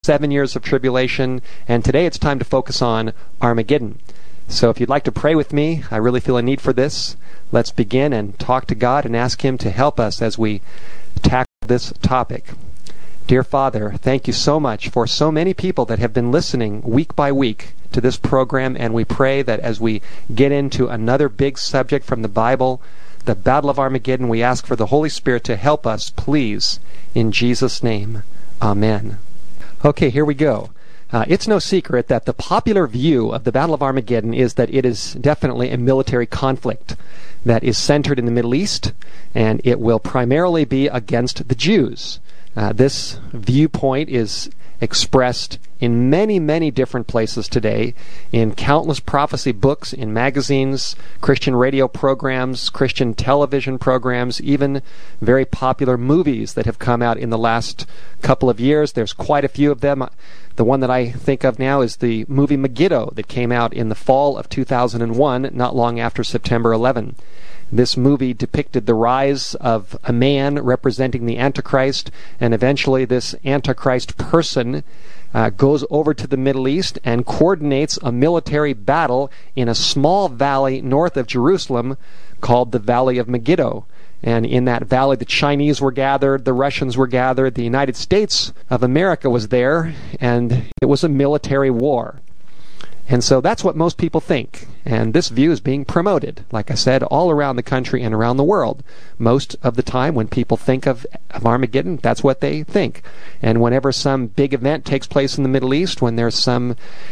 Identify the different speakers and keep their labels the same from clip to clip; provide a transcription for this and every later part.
Speaker 1: 7 years of tribulation, and today it's time to focus on Armageddon. So if you'd like to pray with me, I really feel a need for this. Let's begin and talk to God and ask Him to help us as we tackle this topic. Dear Father, thank you so much for so many people that have been listening week by week to this program, and we pray that as we get into another big subject from the Bible, the Battle of Armageddon, we ask for the Holy Spirit to help us, please, in Jesus' name. Amen. Okay, here we go. It's no secret that the popular view of the Battle of Armageddon is that it is definitely a military conflict that is centered in the Middle East, and it will primarily be against the Jews. This viewpoint is expressed in many, many different places today, in countless prophecy books, in magazines, Christian radio programs, Christian television programs, even very popular movies that have come out in the last couple of years. There's quite a few of them. The one that I think of now is the movie Megiddo that came out in the fall of 2001, not long after September 11. This movie depicted the rise of a man representing the Antichrist, and eventually this Antichrist person goes over to the Middle East and coordinates a military battle in a small valley north of Jerusalem called the Valley of Megiddo. And in that valley, the Chinese were gathered, the Russians were gathered, the United States of America was there, and it was a military war. And so that's what most people think. And this view is being promoted, like I said, all around the country and around the world. Most of the time when people think of Armageddon, that's what they think. And whenever some big event takes place in the Middle East, when there's some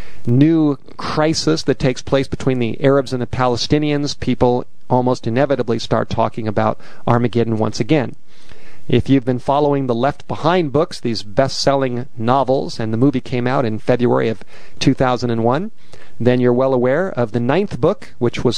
Speaker 1: new crisis that takes place between the Arabs and the Palestinians, people almost inevitably start talking about Armageddon once again. If you've been following the Left Behind books, these best-selling novels, and the movie came out in February of 2001, then you're well aware of the 9th book, which is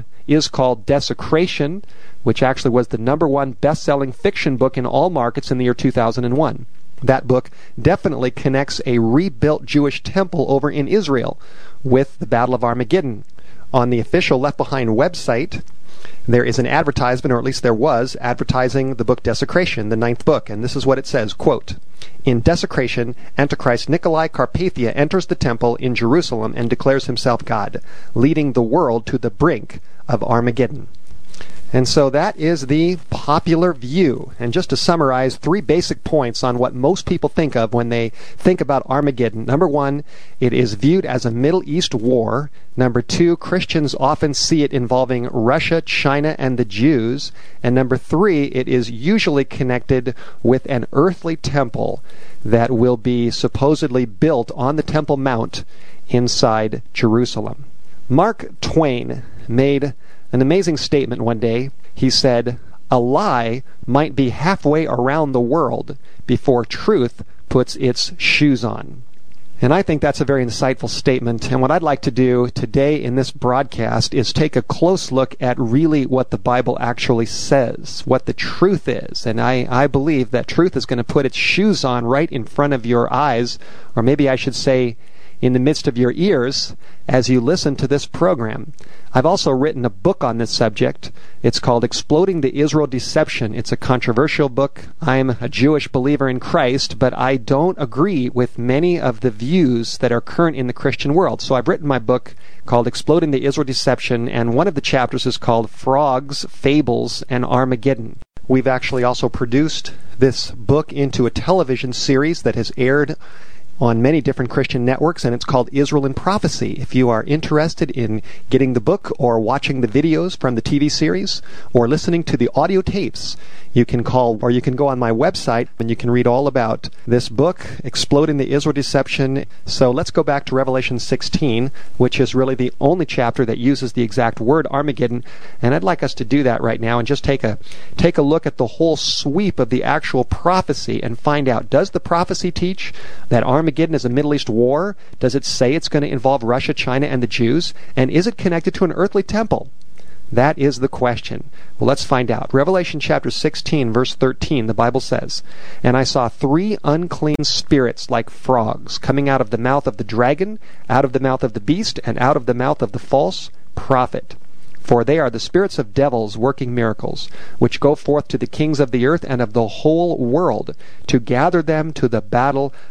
Speaker 1: called Desecration, which actually was the #1 best-selling fiction book in all markets in the year 2001. That book definitely connects a rebuilt Jewish temple over in Israel with the Battle of Armageddon. On the official Left Behind website, there is an advertisement, or at least there was, advertising the book Desecration, the 9th book, and this is what it says, quote, "In Desecration, Antichrist Nicolae Carpathia enters the temple in Jerusalem and declares himself God, leading the world to the brink of Armageddon." And so that is the popular view. And just to summarize, 3 basic points on what most people think of when they think about Armageddon. Number 1, it is viewed as a Middle East war. Number 2, Christians often see it involving Russia, China, and the Jews. And number 3, it is usually connected with an earthly temple that will be supposedly built on the Temple Mount inside Jerusalem. Mark Twain made an amazing statement one day. He said, "A lie might be halfway around the world before truth puts its shoes on." And I think that's a very insightful statement. And what I'd like to do today in this broadcast is take a close look at really what the Bible actually says, what the truth is. And I believe that truth is going to put its shoes on right in front of your eyes, or maybe I should say in the midst of your ears, as you listen to this program. I've also written a book on this subject. It's called Exploding the Israel Deception. It's a controversial book. I'm a Jewish believer in Christ, but I don't agree with many of the views that are current in the Christian world. So I've written my book called Exploding the Israel Deception, and one of the chapters is called Frogs, Fables, and Armageddon. We've actually also produced this book into a television series that has aired on many different Christian networks, and it's called Israel in Prophecy. If you are interested in getting the book or watching the videos from the TV series or listening to the audio tapes, you can call, or you can go on my website and you can read all about this book, Exploding the Israel Deception. So let's go back to Revelation 16, which is really the only chapter that uses the exact word Armageddon. And I'd like us to do that right now and just take a look at the whole sweep of the actual prophecy and find out, does the prophecy teach that Armageddon is a Middle East war? Does it say it's going to involve Russia, China, and the Jews? And is it connected to an earthly temple? That is the question. Well, let's find out. Revelation chapter 16, verse 13, the Bible says, "And I saw 3 unclean spirits like frogs coming out of the mouth of the dragon, out of the mouth of the beast, and out of the mouth of the false prophet. For they are the spirits of devils working miracles, which go forth to the kings of the earth and of the whole world, to gather them to the battle of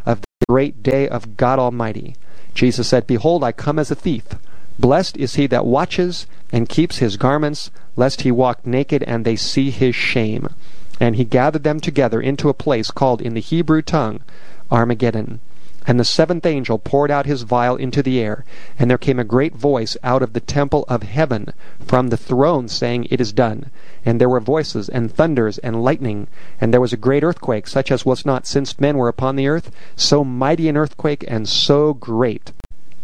Speaker 1: great day of God Almighty. Jesus said, Behold, I come as a thief. Blessed is he that watches and keeps his garments, lest he walk naked and they see his shame. And he gathered them together into a place called in the Hebrew tongue Armageddon. And the seventh angel poured out his vial into the air, and there came a great voice out of the temple of heaven from the throne, saying, It is done. And there were voices, and thunders, and lightning, and there was a great earthquake, such as was not since men were upon the earth, so mighty an earthquake, and so great.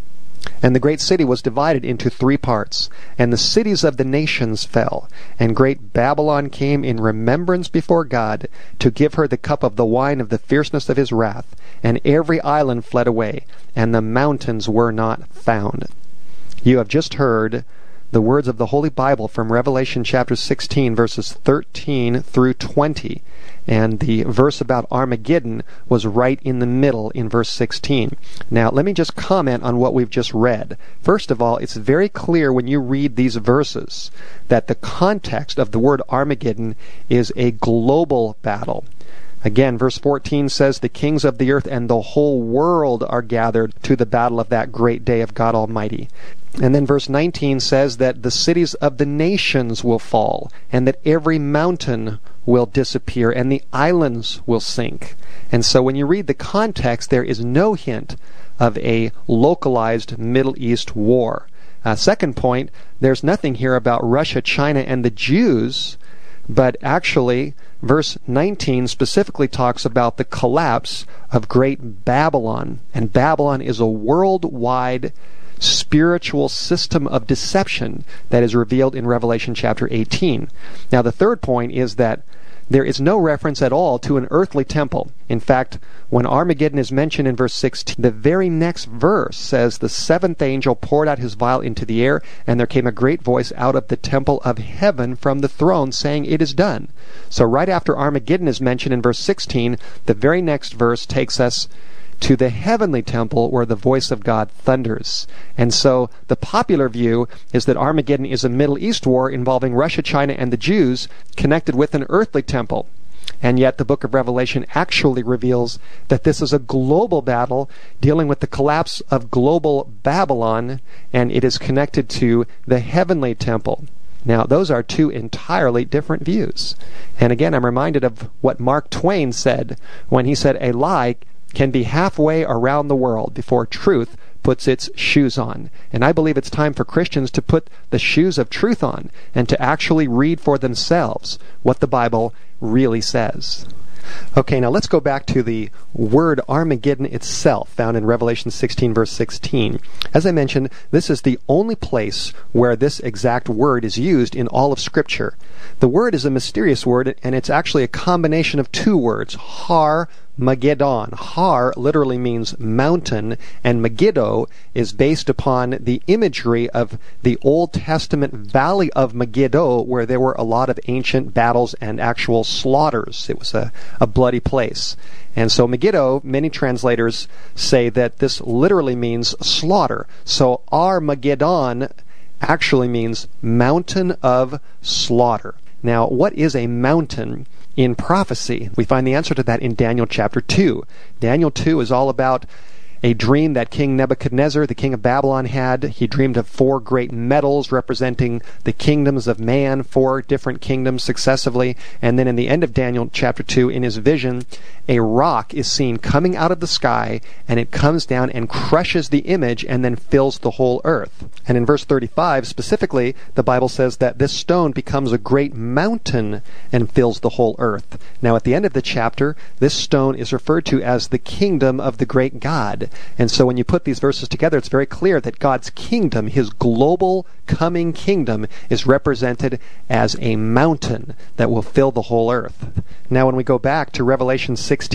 Speaker 1: And the great city was divided into 3 parts, and the cities of the nations fell. And great Babylon came in remembrance before God, to give her the cup of the wine of the fierceness of his wrath. And every island fled away, and the mountains were not found. You have just heard the words of the Holy Bible from Revelation chapter 16, verses 13 through 20. And the verse about Armageddon was right in the middle in verse 16. Now, let me just comment on what we've just read. First of all, it's very clear when you read these verses that the context of the word Armageddon is a global battle. Again, verse 14 says, The kings of the earth and the whole world are gathered to the battle of that great day of God Almighty. And then verse 19 says that the cities of the nations will fall, and that every mountain will disappear, and the islands will sink. And so when you read the context, there is no hint of a localized Middle East war. Second point, there's nothing here about Russia, China, and the Jews, but actually, verse 19 specifically talks about the collapse of great Babylon. And Babylon is a worldwide spiritual system of deception that is revealed in Revelation chapter 18. Now, the third point is that there is no reference at all to an earthly temple. In fact, when Armageddon is mentioned in verse 16, the very next verse says, The seventh angel poured out his vial into the air, and there came a great voice out of the temple of heaven from the throne, saying, It is done. So right after Armageddon is mentioned in verse 16, the very next verse takes us to the heavenly temple where the voice of God thunders. And so the popular view is that Armageddon is a Middle East war involving Russia, China, and the Jews connected with an earthly temple. And yet the book of Revelation actually reveals that this is a global battle dealing with the collapse of global Babylon, and it is connected to the heavenly temple. Now, those are 2 entirely different views. And again, I'm reminded of what Mark Twain said when he said, A lie can be halfway around the world before truth puts its shoes on. And I believe it's time for Christians to put the shoes of truth on and to actually read for themselves what the Bible really says. Okay, now let's go back to the word Armageddon itself, found in Revelation 16, verse 16. As I mentioned, this is the only place where this exact word is used in all of Scripture. The word is a mysterious word, and it's actually a combination of 2 words, Har-Mageddon. Har literally means mountain, and Megiddo is based upon the imagery of the Old Testament Valley of Megiddo, where there were a lot of ancient battles and actual slaughters. It was a bloody place. And so Megiddo, many translators say that this literally means slaughter. So Armageddon actually means mountain of slaughter. Now, what is a mountain in prophecy? We find the answer to that in Daniel chapter 2. Daniel 2 is all about a dream that King Nebuchadnezzar, the king of Babylon, had. He dreamed of 4 great metals representing the kingdoms of man, 4 different kingdoms successively. And then in the end of Daniel chapter 2, in his vision, a rock is seen coming out of the sky, and it comes down and crushes the image and then fills the whole earth. And in verse 35, specifically, the Bible says that this stone becomes a great mountain and fills the whole earth. Now, at the end of the chapter, this stone is referred to as the kingdom of the great God. And so when you put these verses together, it's very clear that God's kingdom, his global coming kingdom, is represented as a mountain that will fill the whole earth. Now, when we go back to Revelation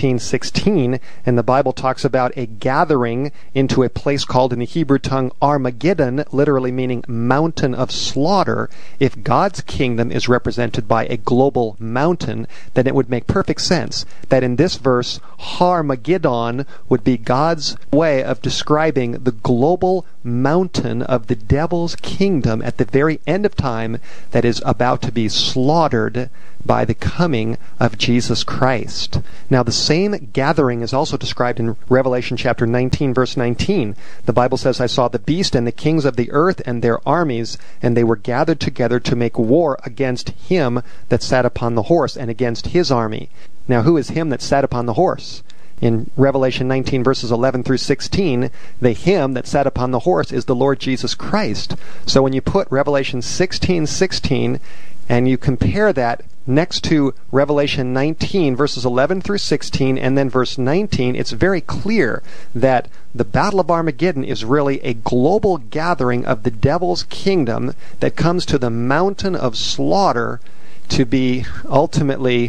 Speaker 1: 16:16, and the Bible talks about a gathering into a place called in the Hebrew tongue Armageddon, literally meaning mountain of slaughter, if God's kingdom is represented by a global mountain, then it would make perfect sense that in this verse, Har-Mageddon would be God's way of describing the global mountain of the devil's kingdom at the very end of time that is about to be slaughtered by the coming of Jesus Christ. Now, the same gathering is also described in Revelation chapter 19, verse 19. The Bible says, I saw the beast and the kings of the earth and their armies, and they were gathered together to make war against him that sat upon the horse and against his army. Now, who is him that sat upon the horse? In Revelation 19, verses 11 through 16, the him that sat upon the horse is the Lord Jesus Christ. So when you put Revelation 16:16 and you compare that next to Revelation 19, verses 11 through 16, and then verse 19, it's very clear that the Battle of Armageddon is really a global gathering of the devil's kingdom that comes to the mountain of slaughter to be ultimately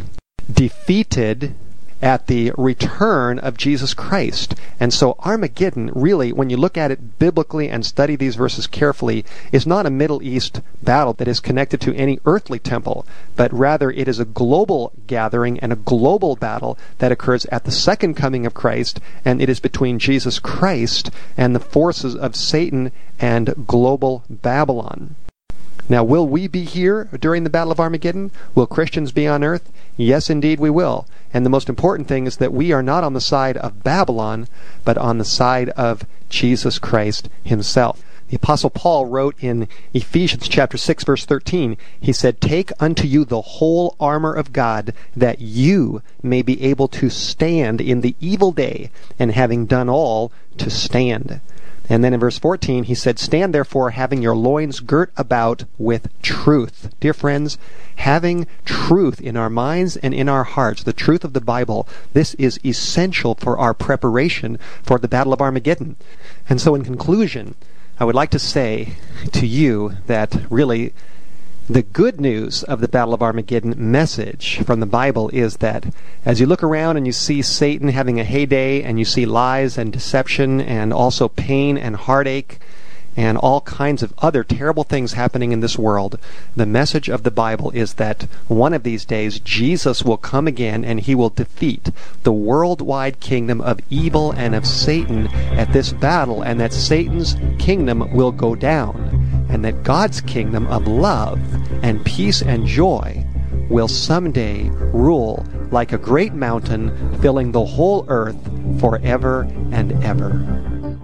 Speaker 1: defeated at the return of Jesus Christ. And so Armageddon, really, when you look at it biblically and study these verses carefully, is not a Middle East battle that is connected to any earthly temple, but rather it is a global gathering and a global battle that occurs at the second coming of Christ, and it is between Jesus Christ and the forces of Satan and global Babylon. Now, will we be here during the Battle of Armageddon? Will Christians be on earth? Yes, indeed we will. And the most important thing is that we are not on the side of Babylon, but on the side of Jesus Christ himself. The Apostle Paul wrote in Ephesians chapter 6, verse 13, he said, Take unto you the whole armor of God, that you may be able to stand in the evil day, and having done all, to stand. And then in verse 14, he said, Stand therefore, having your loins girt about with truth. Dear friends, having truth in our minds and in our hearts, the truth of the Bible, this is essential for our preparation for the Battle of Armageddon. And so in conclusion, I would like to say to you that really the good news of the Battle of Armageddon message from the Bible is that as you look around and you see Satan having a heyday, and you see lies and deception and also pain and heartache and all kinds of other terrible things happening in this world, the message of the Bible is that one of these days Jesus will come again and he will defeat the worldwide kingdom of evil and of Satan at this battle, and that Satan's kingdom will go down, and that God's kingdom of love and peace and joy will someday rule like a great mountain, filling the whole earth forever and ever.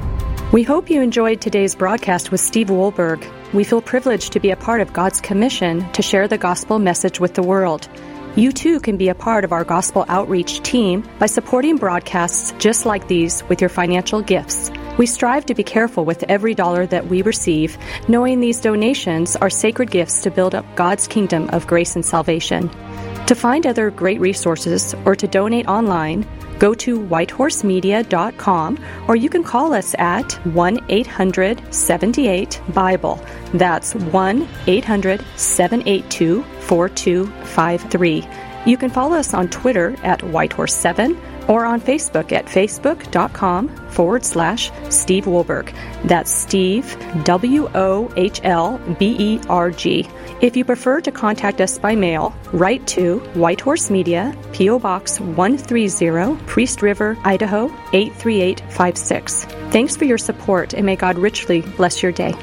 Speaker 2: We hope you enjoyed today's broadcast with Steve Wohlberg. We feel privileged to be a part of God's commission to share the gospel message with the world. You too can be a part of our gospel outreach team by supporting broadcasts just like these with your financial gifts. We strive to be careful with every dollar that we receive, knowing these donations are sacred gifts to build up God's kingdom of grace and salvation. To find other great resources or to donate online, go to whitehorsemedia.com, or you can call us at 1-800-78-BIBLE. That's 1-800-782-4253. You can follow us on Twitter at Whitehorse7 or on Facebook at facebook.com/Steve Wohlberg. That's Steve, Wohlberg. If you prefer to contact us by mail, write to White Horse Media, P.O. Box 130, Priest River, Idaho 83856. Thanks for your support, and may God richly bless your day.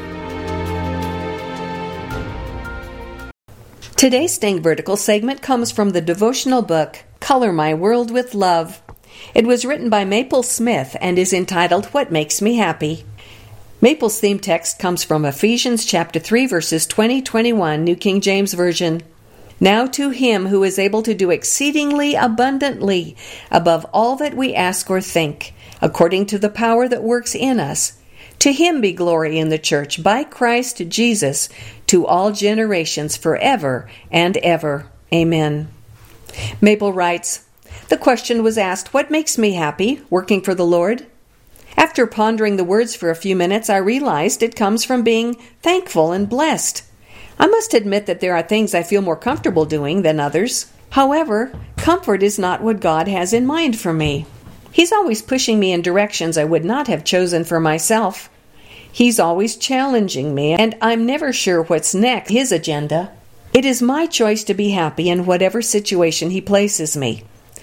Speaker 3: Today's Staying Vertical segment comes from the devotional book, Color My World with Love. It was written by Maple Smith and is entitled, What Makes Me Happy? Maple's theme text comes from Ephesians chapter 3, verses 20-21, New King James Version. Now to him who is able to do exceedingly abundantly above all that we ask or think, according to the power that works in us, to him be glory in the church by Christ Jesus to all generations forever and ever. Amen. Maple writes, the question was asked, what makes me happy working for the Lord? After pondering the words for a few minutes, I realized it comes from being thankful and blessed. I must admit that there are things I feel more comfortable doing than others. However, comfort is not what God has in mind for me. He's always pushing me in directions I would not have chosen for myself. He's always challenging me, and I'm never sure what's next, his agenda. It is my choice to be happy in whatever situation he places me.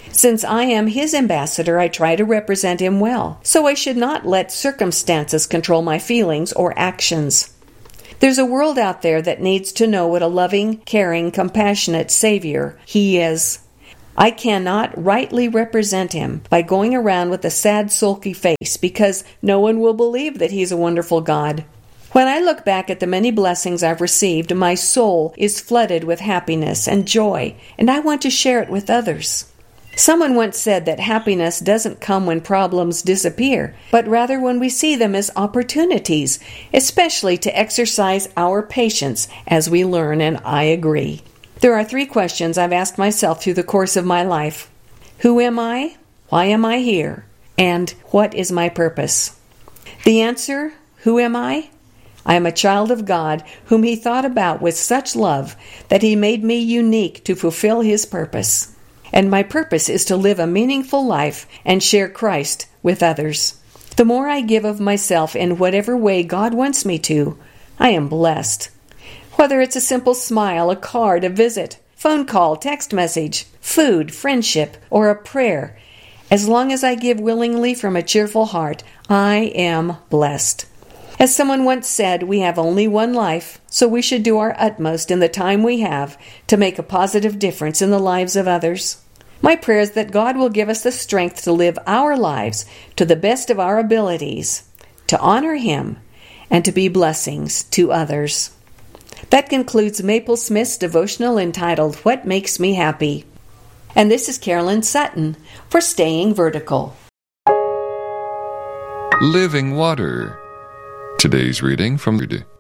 Speaker 3: Since I am His ambassador, I try to represent Him well, so I should not let circumstances control my feelings or actions. There's a world out there that needs to know what a loving, caring, compassionate Savior He is. I cannot rightly represent Him by going around with a sad, sulky face because no one will believe that He's a wonderful God. When I look back at the many blessings I've received, my soul is flooded with happiness and joy, and I want to share it with others. Someone once said that happiness doesn't come when problems disappear, but rather when we see them as opportunities, especially to exercise our patience as we learn, and I agree. There are 3 questions I've asked myself through the course of my life. Who am I? Why am I here? And what is my purpose? The answer, who am I? I am a child of God whom He thought about with such love that He made me unique to fulfill His purpose. And my purpose is to live a meaningful life and share Christ with others. The more I give of myself in whatever way God wants me to, I am blessed. Whether it's a simple smile, a card, a visit, phone call, text message, food, friendship, or a prayer, as long as I give willingly from a cheerful heart, I am blessed. As someone once said, we have only one life, so we should do our utmost in the time we have to make a positive difference in the lives of others. My prayer is that God will give us the strength to live our lives to the best of our abilities, to honor Him, and to be blessings to others. That concludes Maple Smith's devotional entitled, What Makes Me Happy? And this is Carolyn Sutton for Staying Vertical.
Speaker 4: Living Water. Today's reading from